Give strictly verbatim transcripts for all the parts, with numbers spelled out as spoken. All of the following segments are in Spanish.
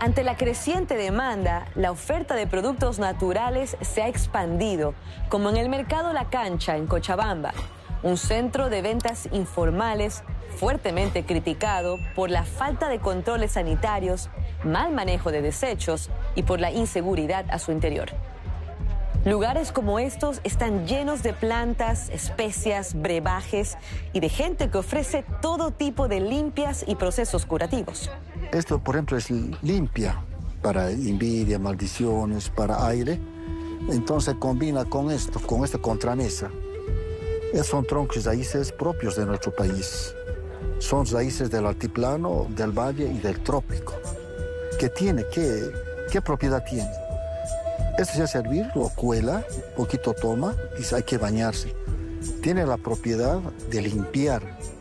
Ante la creciente demanda, la oferta de productos naturales se ha expandido, como en el Mercado La Cancha, en Cochabamba, un centro de ventas informales fuertemente criticado por la falta de controles sanitarios, mal manejo de desechos y por la inseguridad a su interior. Lugares como estos están llenos de plantas, especias, brebajes y de gente que ofrece todo tipo de limpias y procesos curativos. Esto, por ejemplo, es limpia para envidia, maldiciones, para aire. Entonces combina con esto, con esta contramesa. Son troncos raíces propios de nuestro país. Son raíces del altiplano, del valle y del trópico. ¿Qué tiene? ¿Qué, qué propiedad tiene? Esto se hace hervir, lo cuela, poquito toma y hay que bañarse. Tiene la propiedad de limpiar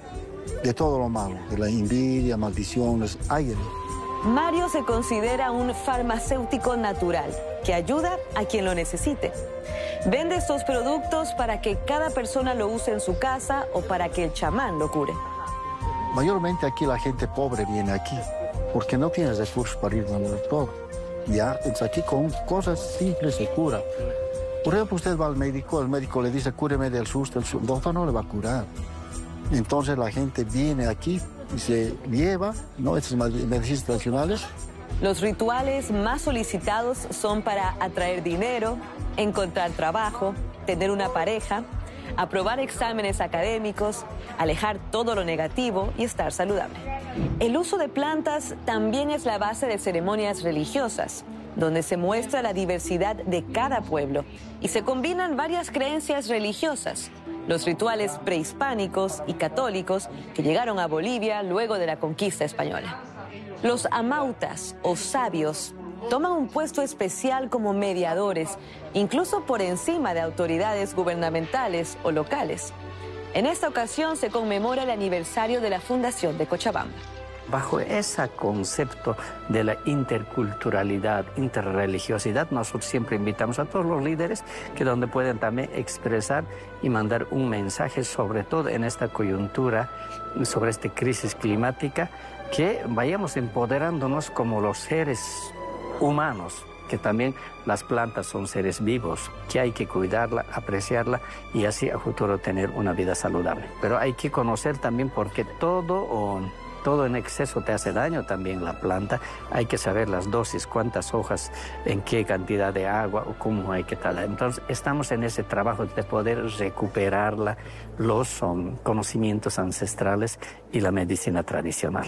de todo lo malo, de la envidia, maldiciones, aire. Mario se considera un farmacéutico natural que ayuda a quien lo necesite. Vende estos productos para que cada persona lo use en su casa o para que el chamán lo cure. Mayormente aquí la gente pobre viene aquí porque no tiene recursos para ir donde todo. Ya, entonces aquí con cosas simples se cura. Por ejemplo, usted va al médico, el médico le dice, cúreme del susto, el doctor no le va a curar. Entonces la gente viene aquí y se lleva, ¿no?, estas medicinas tradicionales. Los rituales más solicitados son para atraer dinero, encontrar trabajo, tener una pareja, aprobar exámenes académicos, alejar todo lo negativo y estar saludable. El uso de plantas también es la base de ceremonias religiosas, donde se muestra la diversidad de cada pueblo y se combinan varias creencias religiosas, los rituales prehispánicos y católicos que llegaron a Bolivia luego de la conquista española. Los amautas o sabios toman un puesto especial como mediadores, incluso por encima de autoridades gubernamentales o locales. En esta ocasión se conmemora el aniversario de la fundación de Cochabamba. Bajo ese concepto de la interculturalidad, interreligiosidad, nosotros siempre invitamos a todos los líderes que donde pueden también expresar y mandar un mensaje, sobre todo en esta coyuntura, sobre esta crisis climática, que vayamos empoderándonos como los seres humanos, que también las plantas son seres vivos, que hay que cuidarla, apreciarla y así a futuro tener una vida saludable. Pero hay que conocer también porque todo, o, todo en exceso te hace daño también la planta. Hay que saber las dosis, cuántas hojas, en qué cantidad de agua o cómo hay que talar. Entonces estamos en ese trabajo de poder recuperarla, los um, conocimientos ancestrales y la medicina tradicional.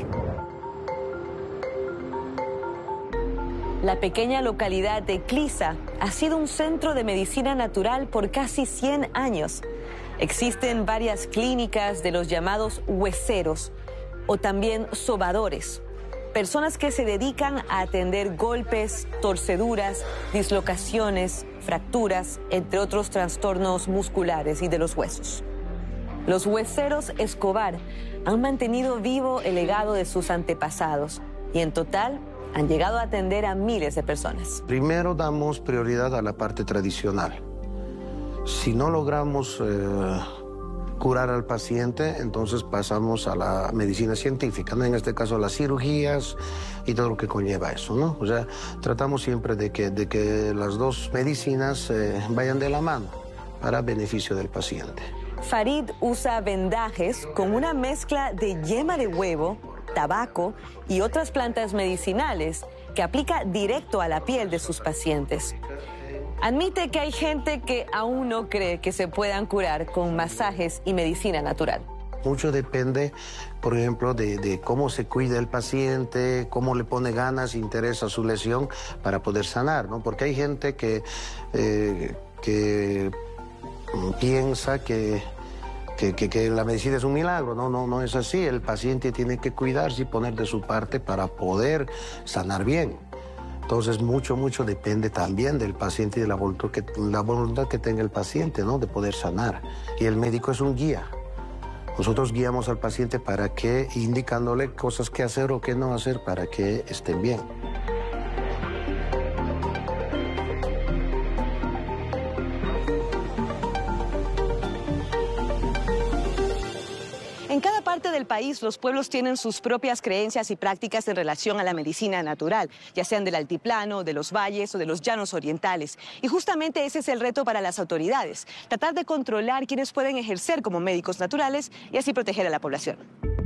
La pequeña localidad de Clisa ha sido un centro de medicina natural por casi cien años. Existen varias clínicas de los llamados hueseros o también sobadores, personas que se dedican a atender golpes, torceduras, dislocaciones, fracturas, entre otros trastornos musculares y de los huesos. Los hueseros Escobar han mantenido vivo el legado de sus antepasados y en total han llegado a atender a miles de personas. Primero damos prioridad a la parte tradicional. Si no logramos eh, curar al paciente, entonces pasamos a la medicina científica, ¿no? En este caso las cirugías y todo lo que conlleva eso, ¿no? O sea, tratamos siempre de que, de que las dos medicinas eh, vayan de la mano para beneficio del paciente. Farid usa vendajes con una mezcla de yema de huevo, tabaco y otras plantas medicinales que aplica directo a la piel de sus pacientes. Admite que hay gente que aún no cree que se puedan curar con masajes y medicina natural. Mucho depende, por ejemplo, de, de cómo se cuida el paciente, cómo le pone ganas, interés a su lesión para poder sanar, ¿no? Porque hay gente que, eh, que piensa que Que, que, que la medicina es un milagro. No, no, no es así. El paciente tiene que cuidarse y poner de su parte para poder sanar bien. Entonces, mucho, mucho depende también del paciente y de la voluntad que, la voluntad que tenga el paciente, ¿no?, de poder sanar. Y el médico es un guía. Nosotros guiamos al paciente para que, indicándole cosas que hacer o que no hacer para que estén bien. En cada parte del país país, los pueblos tienen sus propias creencias y prácticas en relación a la medicina natural, ya sean del altiplano, de los valles o de los llanos orientales. Y justamente ese es el reto para las autoridades, tratar de controlar quienes pueden ejercer como médicos naturales y así proteger a la población.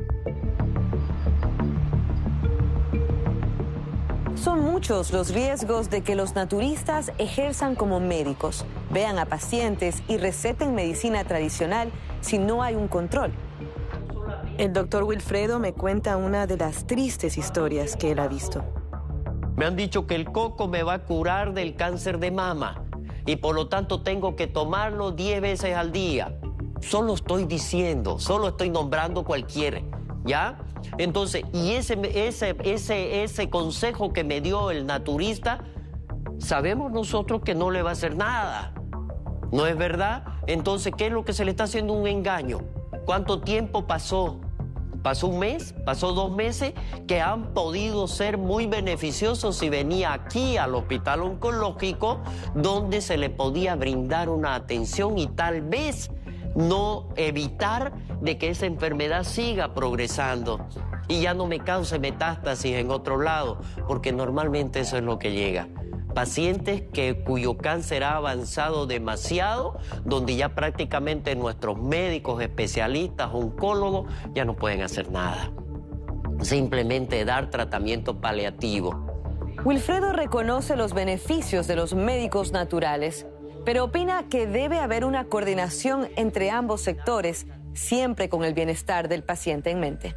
Son muchos los riesgos de que los naturistas ejerzan como médicos, vean a pacientes y receten medicina tradicional si no hay un control. El doctor Wilfredo me cuenta una de las tristes historias que él ha visto. Me han dicho que el coco me va a curar del cáncer de mama y por lo tanto tengo que tomarlo diez veces al día. Solo estoy diciendo, solo estoy nombrando cualquiera, ¿ya? Entonces, y ese, ese, ese, ese consejo que me dio el naturista, sabemos nosotros que no le va a hacer nada. ¿No es verdad? Entonces, ¿qué es lo que se le está haciendo? Un engaño. ¿Cuánto tiempo pasó? ¿Pasó un mes? ¿Pasó dos meses? Que han podido ser muy beneficiosos si venía aquí al hospital oncológico, donde se le podía brindar una atención y tal vez no evitar de que esa enfermedad siga progresando y ya no me cause metástasis en otro lado, porque normalmente eso es lo que llega. Pacientes que, cuyo cáncer ha avanzado demasiado, donde ya prácticamente nuestros médicos, especialistas, oncólogos, ya no pueden hacer nada. Simplemente dar tratamiento paliativo. Wilfredo reconoce los beneficios de los médicos naturales, pero opina que debe haber una coordinación entre ambos sectores, siempre con el bienestar del paciente en mente.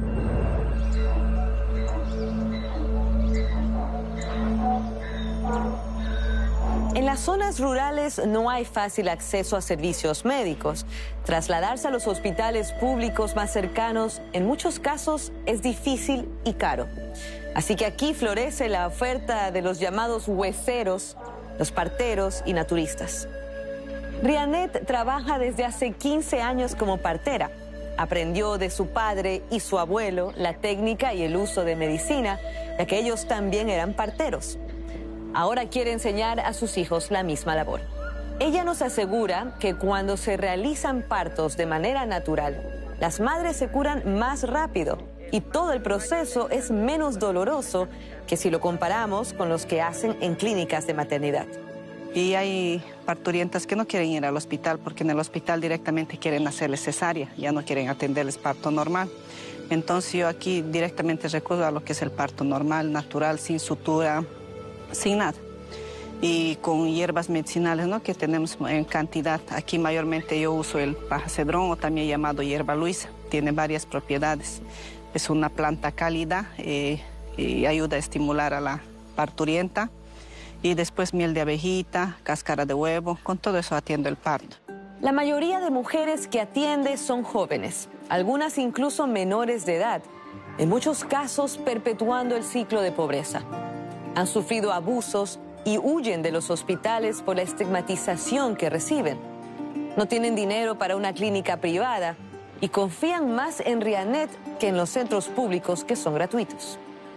En las zonas rurales no hay fácil acceso a servicios médicos. Trasladarse a los hospitales públicos más cercanos, en muchos casos, es difícil y caro. Así que aquí florece la oferta de los llamados hueseros, los parteros y naturistas. Rianet trabaja desde hace quince años como partera. Aprendió de su padre y su abuelo la técnica y el uso de medicina, ya que ellos también eran parteros. Ahora quiere enseñar a sus hijos la misma labor. Ella nos asegura que cuando se realizan partos de manera natural, las madres se curan más rápido y todo el proceso es menos doloroso que si lo comparamos con los que hacen en clínicas de maternidad. Y hay parturientas que no quieren ir al hospital porque en el hospital directamente quieren hacerles cesárea, ya no quieren atenderles parto normal. Entonces yo aquí directamente recurro a lo que es el parto normal, natural, sin sutura, sin nada. Y con hierbas medicinales, ¿no?, que tenemos en cantidad. Aquí mayormente yo uso el paja cedrón o también llamado hierba luisa. Tiene varias propiedades. Es una planta cálida eh, y ayuda a estimular a la parturienta. Y después miel de abejita, cáscara de huevo, con todo eso atiendo el parto. La mayoría de mujeres que atiende son jóvenes, algunas incluso menores de edad, en muchos casos perpetuando el ciclo de pobreza. Han sufrido abusos y huyen de los hospitales por la estigmatización que reciben. No tienen dinero para una clínica privada y confían más en Rianet que en los centros públicos que son gratuitos.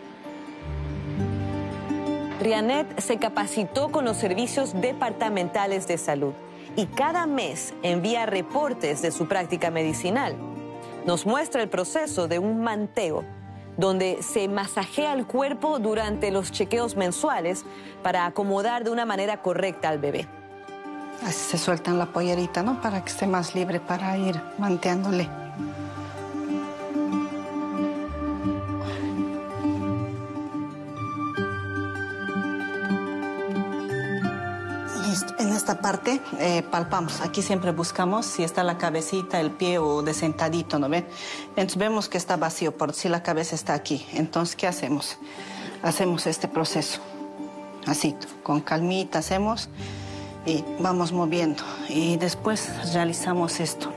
Rianet se capacitó con los servicios departamentales de salud y cada mes envía reportes de su práctica medicinal. Nos muestra el proceso de un manteo, donde se masajea el cuerpo durante los chequeos mensuales para acomodar de una manera correcta al bebé. Así se sueltan la pollerita, ¿no?, para que esté más libre para ir manteándole. En esta parte eh, palpamos. Aquí siempre buscamos si está la cabecita, el pie o de sentadito, ¿no ven? Entonces vemos que está vacío, por si la cabeza está aquí. Entonces, ¿qué hacemos? Hacemos este proceso. Así, con calmita hacemos y vamos moviendo. Y después realizamos esto.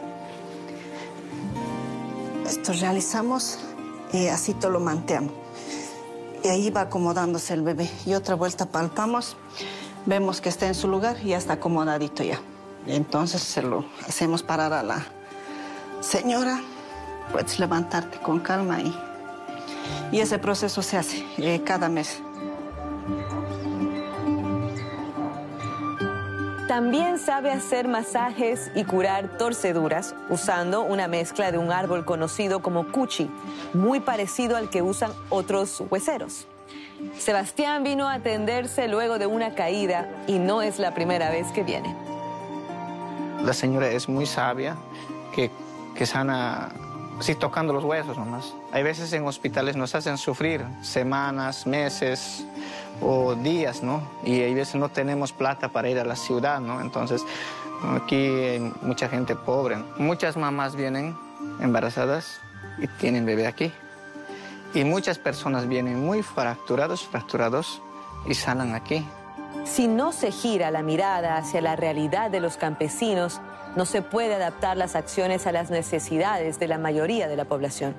Esto realizamos y así todo lo manteamos. Y ahí va acomodándose el bebé. Y otra vuelta palpamos. Vemos que está en su lugar y ya está acomodadito ya. Entonces se lo hacemos parar a la señora. Puedes levantarte con calma y, y ese proceso se hace eh, cada mes. También sabe hacer masajes y curar torceduras usando una mezcla de un árbol conocido como cuchi, muy parecido al que usan otros hueseros. Sebastián vino a atenderse luego de una caída y no es la primera vez que viene. La señora es muy sabia, que, que sana, sí, tocando los huesos nomás. Hay veces en hospitales nos hacen sufrir semanas, meses o días, ¿no? Y hay veces no tenemos plata para ir a la ciudad, ¿no? Entonces, aquí hay mucha gente pobre. Muchas mamás vienen embarazadas y tienen bebé aquí. Y muchas personas vienen muy fracturados, fracturados y sanan aquí. Si no se gira la mirada hacia la realidad de los campesinos, no se puede adaptar las acciones a las necesidades de la mayoría de la población.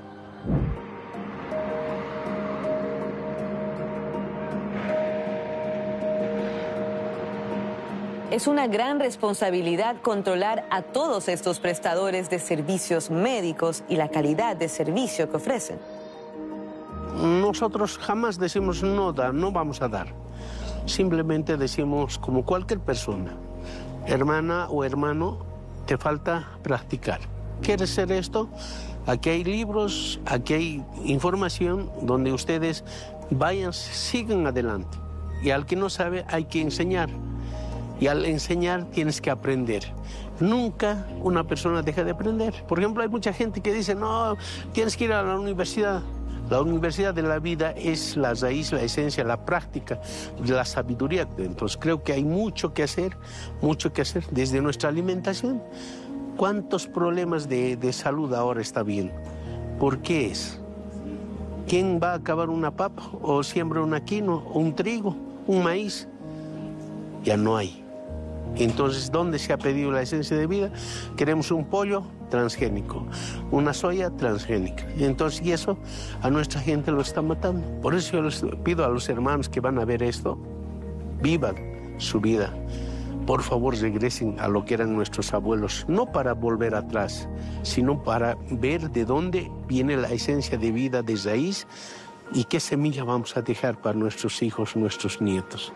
Es una gran responsabilidad controlar a todos estos prestadores de servicios médicos y la calidad de servicio que ofrecen. Nosotros jamás decimos no dar, no vamos a dar. Simplemente decimos, como cualquier persona, hermana o hermano, te falta practicar. ¿Quieres ser esto? Aquí hay libros, aquí hay información donde ustedes vayan, sigan adelante. Y al que no sabe hay que enseñar. Y al enseñar tienes que aprender. Nunca una persona deja de aprender. Por ejemplo, hay mucha gente que dice, no, tienes que ir a la universidad. La universidad de la vida es la raíz, la esencia, la práctica, la sabiduría. Entonces creo que hay mucho que hacer, mucho que hacer desde nuestra alimentación. ¿Cuántos problemas de, de salud ahora está bien? ¿Por qué es? ¿Quién va a acabar una papa o siembra una quinoa, un trigo, un maíz? Ya no hay. Entonces, ¿dónde se ha pedido la esencia de vida? Queremos un pollo transgénico, una soya transgénica. Entonces, y eso a nuestra gente lo está matando. Por eso yo les pido a los hermanos que van a ver esto, vivan su vida. Por favor, regresen a lo que eran nuestros abuelos, no para volver atrás, sino para ver de dónde viene la esencia de vida de raíz y qué semilla vamos a dejar para nuestros hijos, nuestros nietos.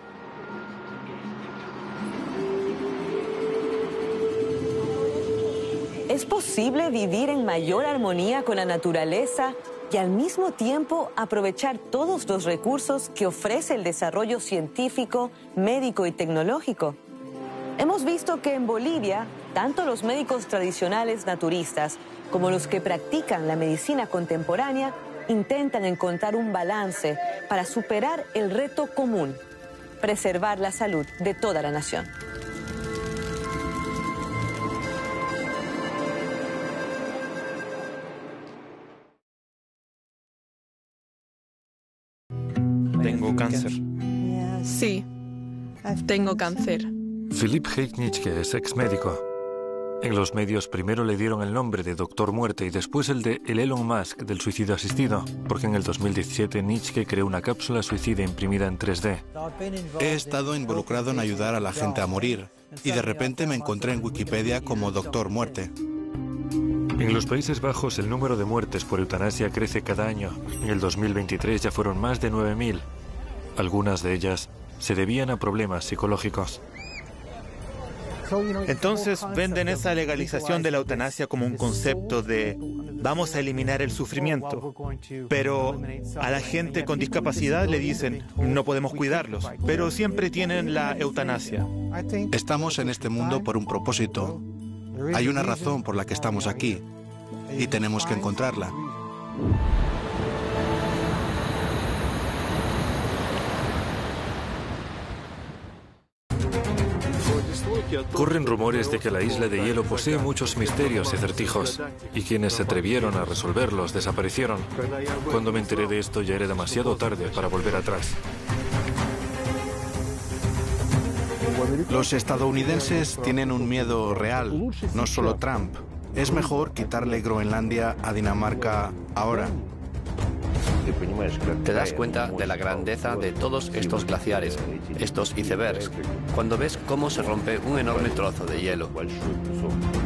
¿Es posible vivir en mayor armonía con la naturaleza y al mismo tiempo aprovechar todos los recursos que ofrece el desarrollo científico, médico y tecnológico? Hemos visto que en Bolivia, tanto los médicos tradicionales naturistas como los que practican la medicina contemporánea intentan encontrar un balance para superar el reto común, preservar la salud de toda la nación. Tengo cáncer. Sí, tengo cáncer. Filip Heiknitzke es ex médico. En los medios primero le dieron el nombre de Doctor Muerte y después el de el Elon Musk del suicidio asistido, porque en el dos mil diecisiete Nitschke creó una cápsula suicida imprimida en tres D. He estado involucrado en ayudar a la gente a morir y de repente me encontré en Wikipedia como Doctor Muerte. En los Países Bajos el número de muertes por eutanasia crece cada año. En el dos mil veintitrés ya fueron más de nueve mil. Algunas de ellas se debían a problemas psicológicos. Entonces venden esa legalización de la eutanasia como un concepto de vamos a eliminar el sufrimiento, pero a la gente con discapacidad le dicen no podemos cuidarlos, pero siempre tienen la eutanasia. Estamos en este mundo por un propósito. Hay una razón por la que estamos aquí y tenemos que encontrarla. Corren rumores de que la isla de hielo posee muchos misterios y acertijos, y quienes se atrevieron a resolverlos desaparecieron. Cuando me enteré de esto ya era demasiado tarde para volver atrás. Los estadounidenses tienen un miedo real, no solo Trump. Es mejor quitarle Groenlandia a Dinamarca ahora. Te das cuenta de la grandeza de todos estos glaciares, estos icebergs, cuando ves cómo se rompe un enorme trozo de hielo.